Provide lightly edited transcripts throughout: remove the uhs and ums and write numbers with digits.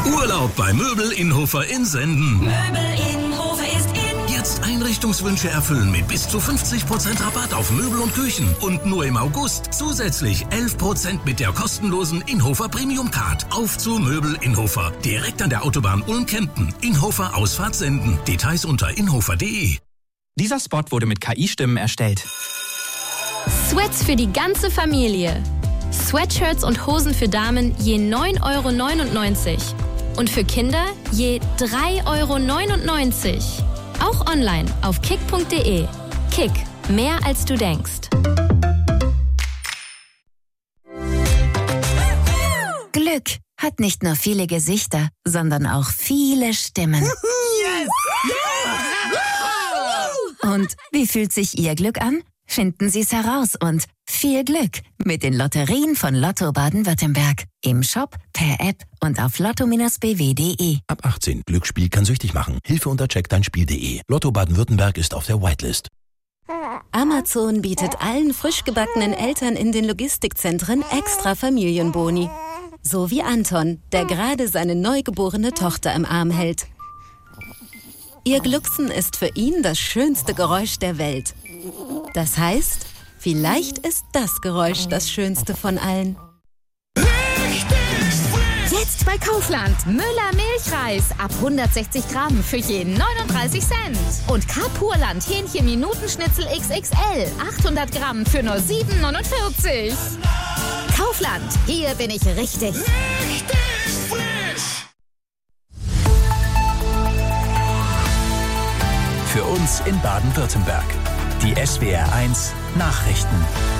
Urlaub bei Möbel Inhofer in Senden. Möbel Inhofer ist in. Jetzt Einrichtungswünsche erfüllen mit bis zu 50% Rabatt auf Möbel und Küchen. Und nur im August zusätzlich 11% mit der kostenlosen Inhofer Premium Card. Auf zu Möbel Inhofer. Direkt an der Autobahn Ulm-Kempten. Inhofer Ausfahrt Senden. Details unter inhofer.de. Dieser Spot wurde mit KI-Stimmen erstellt. Sweats für die ganze Familie. Sweatshirts und Hosen für Damen je 9,99 € und für Kinder je 3,99 €. Auch online auf kick.de. Kick, mehr als du denkst. Glück hat nicht nur viele Gesichter, sondern auch viele Stimmen. Yes! Und wie fühlt sich Ihr Glück an? Finden Sie es heraus und viel Glück mit den Lotterien von Lotto Baden-Württemberg. Im Shop, per App und auf lotto-bw.de. Ab 18. Glücksspiel kann süchtig machen. Hilfe unter checkdeinspiel.de. Lotto Baden-Württemberg ist auf der Whitelist. Amazon bietet allen frisch gebackenen Eltern in den Logistikzentren extra Familienboni. So wie Anton, der gerade seine neugeborene Tochter im Arm hält. Ihr Glucksen ist für ihn das schönste Geräusch der Welt. Das heißt, vielleicht ist das Geräusch das schönste von allen. Jetzt bei Kaufland. Müller Milchreis ab 160 Gramm für je 39 Cent. Und Kapurland Hähnchen Minutenschnitzel XXL 800 Gramm für nur 7,49 €. Kaufland, hier bin ich richtig. Für uns in Baden-Württemberg. Die SWR1 Nachrichten.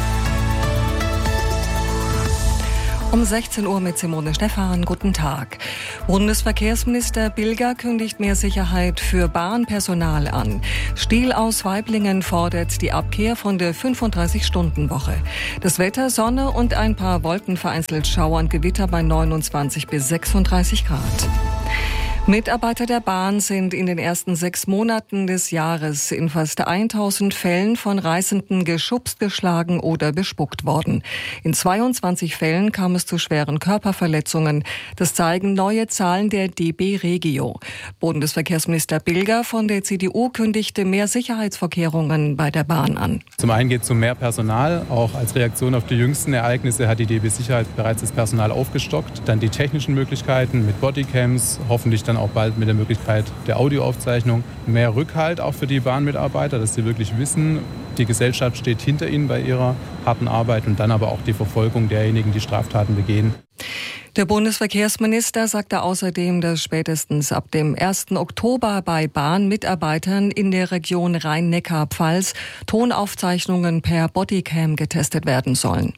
Um 16 Uhr mit Simone Stephan. Guten Tag. Bundesverkehrsminister Bilger kündigt mehr Sicherheit für Bahnpersonal an. Stihl aus Waiblingen fordert die Abkehr von der 35-Stunden-Woche. Das Wetter, Sonne und ein paar Wolken, vereinzelt Schauer und Gewitter bei 29 bis 36 Grad. Mitarbeiter der Bahn sind in den ersten 6 Monaten des Jahres in fast 1000 Fällen von Reisenden geschubst, geschlagen oder bespuckt worden. In 22 Fällen kam es zu schweren Körperverletzungen. Das zeigen neue Zahlen der DB Regio. Bundesverkehrsminister Bilger von der CDU kündigte mehr Sicherheitsvorkehrungen bei der Bahn an. Zum einen geht es um mehr Personal. Auch als Reaktion auf die jüngsten Ereignisse hat die DB Sicherheit bereits das Personal aufgestockt. Dann die technischen Möglichkeiten mit Bodycams, hoffentlich dann auch bald mit der Möglichkeit der Audioaufzeichnung. Mehr Rückhalt auch für die Bahnmitarbeiter, dass sie wirklich wissen, die Gesellschaft steht hinter ihnen bei ihrer harten Arbeit, und dann aber auch die Verfolgung derjenigen, die Straftaten begehen. Der Bundesverkehrsminister sagte außerdem, dass spätestens ab dem 1. Oktober bei Bahnmitarbeitern in der Region Rhein-Neckar-Pfalz Tonaufzeichnungen per Bodycam getestet werden sollen.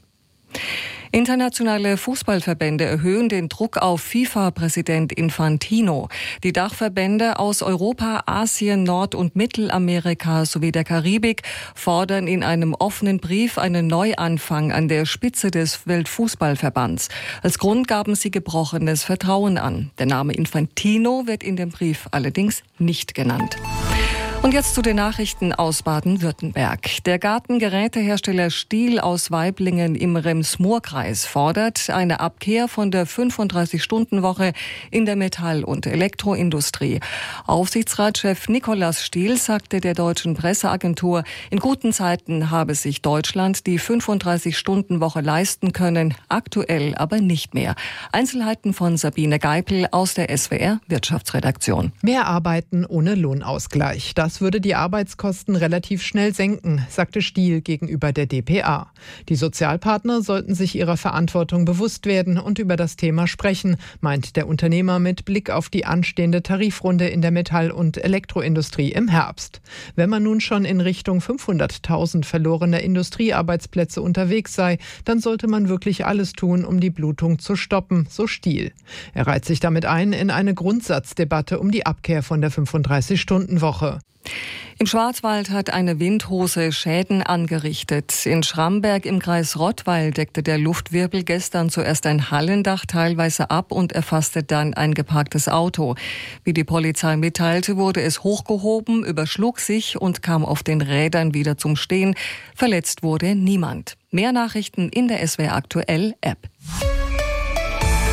Internationale Fußballverbände erhöhen den Druck auf FIFA-Präsident Infantino. Die Dachverbände aus Europa, Asien, Nord- und Mittelamerika sowie der Karibik fordern in einem offenen Brief einen Neuanfang an der Spitze des Weltfußballverbands. Als Grund gaben sie gebrochenes Vertrauen an. Der Name Infantino wird in dem Brief allerdings nicht genannt. Und jetzt zu den Nachrichten aus Baden-Württemberg. Der Gartengerätehersteller Stihl aus Waiblingen im Rems-Murr-Kreis fordert eine Abkehr von der 35-Stunden-Woche in der Metall- und Elektroindustrie. Aufsichtsratschef Nikolaus Stihl sagte der deutschen Presseagentur, in guten Zeiten habe sich Deutschland die 35-Stunden-Woche leisten können, aktuell aber nicht mehr. Einzelheiten von Sabine Geipel aus der SWR Wirtschaftsredaktion. Mehr Arbeiten ohne Lohnausgleich. Das würde die Arbeitskosten relativ schnell senken, sagte Stihl gegenüber der dpa. Die Sozialpartner sollten sich ihrer Verantwortung bewusst werden und über das Thema sprechen, meint der Unternehmer mit Blick auf die anstehende Tarifrunde in der Metall- und Elektroindustrie im Herbst. Wenn man nun schon in Richtung 500.000 verlorener Industriearbeitsplätze unterwegs sei, dann sollte man wirklich alles tun, um die Blutung zu stoppen, so Stihl. Er reiht sich damit ein in eine Grundsatzdebatte um die Abkehr von der 35-Stunden-Woche. Im Schwarzwald hat eine Windhose Schäden angerichtet. In Schramberg im Kreis Rottweil deckte der Luftwirbel gestern zuerst ein Hallendach teilweise ab und erfasste dann ein geparktes Auto. Wie die Polizei mitteilte, wurde es hochgehoben, überschlug sich und kam auf den Rädern wieder zum Stehen. Verletzt wurde niemand. Mehr Nachrichten in der SWR Aktuell App.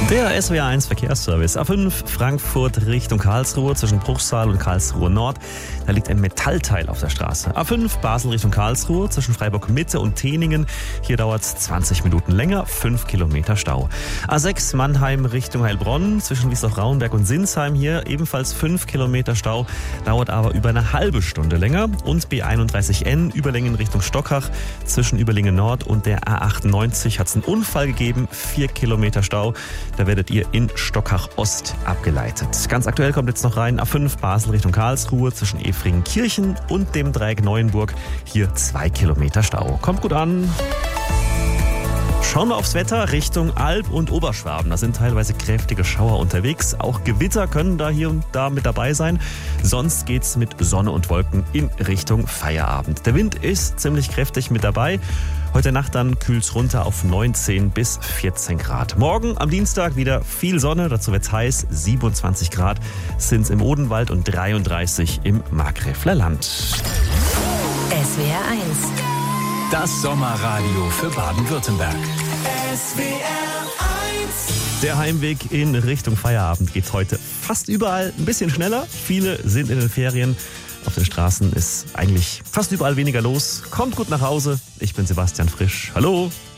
Der SWR1 Verkehrsservice. A5 Frankfurt Richtung Karlsruhe zwischen Bruchsal und Karlsruhe Nord. Da liegt ein Metallteil auf der Straße. A5 Basel Richtung Karlsruhe zwischen Freiburg Mitte und Teningen. Hier dauert es 20 Minuten länger, 5 Kilometer Stau. A6 Mannheim Richtung Heilbronn zwischen Wiesloch-Raunberg und Sinsheim. Hier ebenfalls 5 Kilometer Stau, dauert aber über eine halbe Stunde länger. Und B31N Überlingen Richtung Stockach zwischen Überlingen Nord und der A98 hat es einen Unfall gegeben, 4 Kilometer Stau. Da werdet ihr in Stockach Ost abgeleitet. Ganz aktuell kommt jetzt noch rein A5 Basel Richtung Karlsruhe zwischen Efringen-Kirchen und dem Dreieck Neuenburg. Hier 2 Kilometer Stau. Kommt gut an. Schauen wir aufs Wetter Richtung Alb und Oberschwaben. Da sind teilweise kräftige Schauer unterwegs. Auch Gewitter können da hier und da mit dabei sein. Sonst geht's mit Sonne und Wolken in Richtung Feierabend. Der Wind ist ziemlich kräftig mit dabei. Heute Nacht dann kühlt's runter auf 19 bis 14 Grad. Morgen am Dienstag wieder viel Sonne, dazu wird's heiß. 27 Grad sind's im Odenwald und 33 im Markgräfler Land. SWR 1. Das Sommerradio für Baden-Württemberg. SWR 1. Der Heimweg in Richtung Feierabend geht heute fast überall ein bisschen schneller. Viele sind in den Ferien. Auf den Straßen ist eigentlich fast überall weniger los. Kommt gut nach Hause. Ich bin Sebastian Frisch. Hallo.